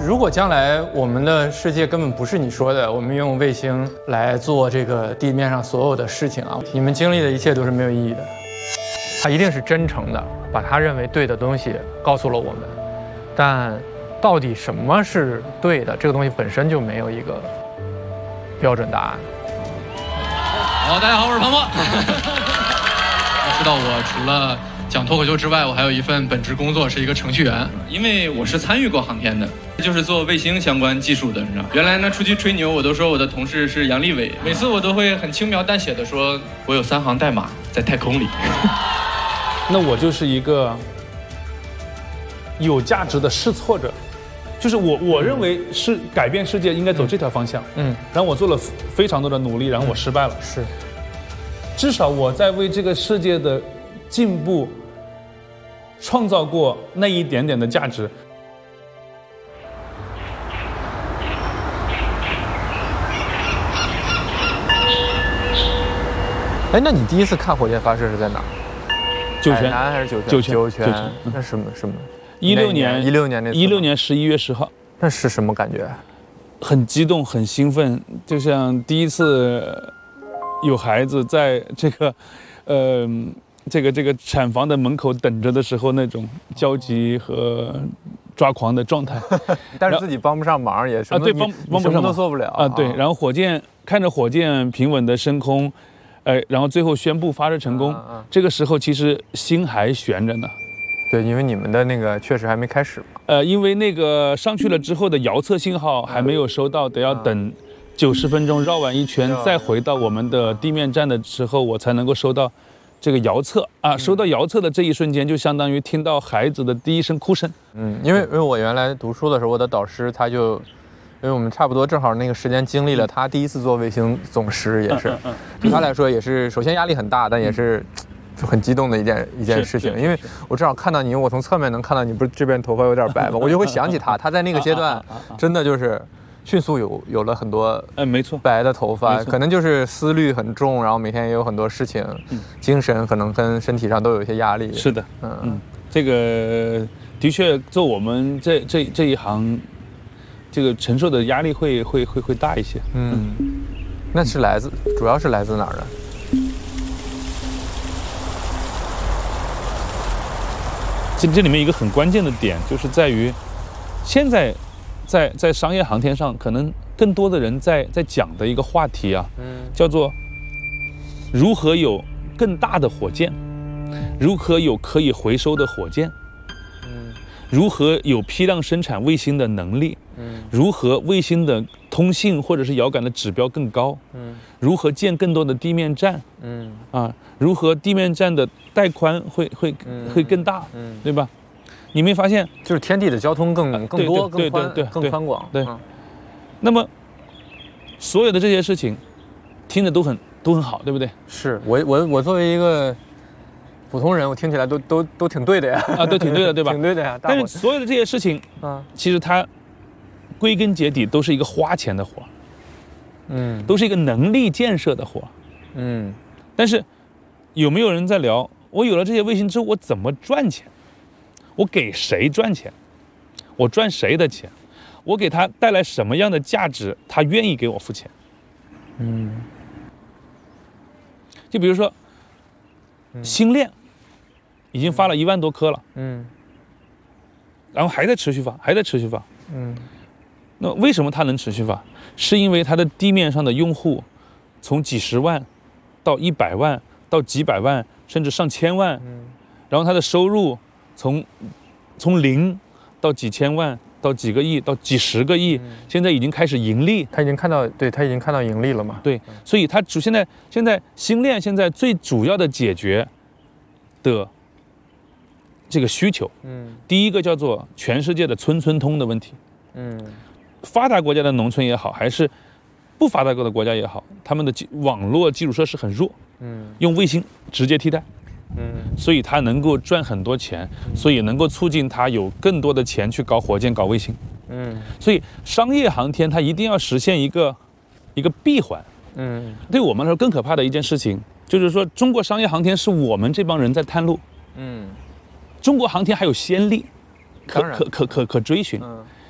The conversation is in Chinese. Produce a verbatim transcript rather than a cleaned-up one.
如果将来我们的世界根本不是你说的，我们用卫星来做这个地面上所有的事情啊，你们经历的一切都是没有意义的。他一定是真诚的，把他认为对的东西告诉了我们，但到底什么是对的，这个东西本身就没有一个标准答案。 好，大家好，我是庞博。知道我除了讲脱口秀之外，我还有一份本职工作是一个程序员，因为我是参与过航天的，就是做卫星相关技术的，你知道。原来呢，出去吹牛，我都说我的同事是杨利伟，每次我都会很轻描淡写的说，我有三行代码在太空里。 那我就是一个有价值的试错者，就是我我认为是改变世界应该走这条方向，嗯，然后我做了非常多的努力，然后我失败了， 是， 至少我在为这个世界的进步创造过那一点点的价值。 哎，那你第一次看火箭发射是在哪儿？ 酒泉， 海南还是酒泉？ 酒泉， 酒泉。 酒泉嗯、 那什么什么？ 一六年， 一六年那次。 一六年十一月十号。 那是什么感觉？ 很激动，很兴奋，就像第一次有孩子在这个，呃，这个这个产房的门口等着的时候那种焦急和抓狂的状态。 但是自己帮不上忙，也什么啊，对，帮帮不上忙都做不了啊。对，然后火箭看着火箭平稳的升空。呃，然后最后宣布发射成功，啊啊这个时候其实心还悬着呢。 对，因为你们的那个确实还没开始嘛。 呃，因为那个上去了之后的遥测信号还没有收到，得要等九十分钟绕完一圈，再回到我们的地面站的时候，我才能够收到这个遥测啊。收到遥测的这一瞬间，就相当于听到孩子的第一声哭声。 嗯，因为因为我原来读书的时候，我的导师他就。因为我们差不多正好那个时间经历了他第一次做卫星总实，也是，对他来说也是，首先压力很大，但也是就很激动的一件一件事情。因为我正好看到你，我从侧面能看到你，不是这边头发有点白吗？我就会想起他，他在那个阶段真的就是迅速有有了很多， 嗯，没错， 白的头发，可能就是思虑很重，然后每天也有很多事情，精神可能跟身体上都有一些压力。 是的，嗯嗯，这个的确做我们这这这一行。这个承受的压力会会会会大一些。 嗯，那是来自主要是来自哪儿的？ 这这里面一个很关键的点就是在于，现在在在商业航天上，可能更多的人在在讲的一个话题啊，嗯，叫做如何有更大的火箭，如何有可以回收的火箭。如何有批量生产卫星的能力？嗯，如何卫星的通信或者是遥感的指标更高？嗯，如何建更多的地面站？嗯，啊，如何地面站的带宽会会、嗯、会更大？嗯，对吧？你没发现， 就是天地的交通更、啊、更多、更宽、更宽广。 对，嗯、那么所有的这些事情，听着都很都很好，对不对？ 是我我我作为一个。普通人，我听起来都都都挺对的呀， 啊，都挺对的，对吧？ 挺对的呀。 但是所有的这些事情，啊，其实它归根结底都是一个花钱的活，嗯，都是一个能力建设的活，嗯。但是有没有人在聊？我有了这些卫星之后，我怎么赚钱？我给谁赚钱？我赚谁的钱？我给他带来什么样的价值？他愿意给我付钱？嗯。就比如说，星链。已经发了一万多颗了，嗯，然后还在持续发，还在持续发，嗯，那为什么它能持续发？是因为它的地面上的用户，从几十万，到一百万，到几百万，甚至上千万，嗯，然后它的收入从从零到几千万，到几个亿，到几十个亿，嗯、现在已经开始盈利， 他已经看到，对他已经看到盈利了嘛？ 对，所以它主现在现在星链现在最主要的解决的。这个需求，嗯，第一个叫做全世界的村村通的问题，嗯，发达国家的农村也好，还是不发达国的国家也好，他们的网络基础设施很弱，嗯，用卫星直接替代，嗯，所以它能够赚很多钱，嗯、所以能够促进它有更多的钱去搞火箭、搞卫星，嗯，所以商业航天它一定要实现一个一个闭环，嗯，对我们来说更可怕的一件事情就是说，中国商业航天是我们这帮人在探路，嗯。中国航天还有先例，可可可可可追寻。嗯，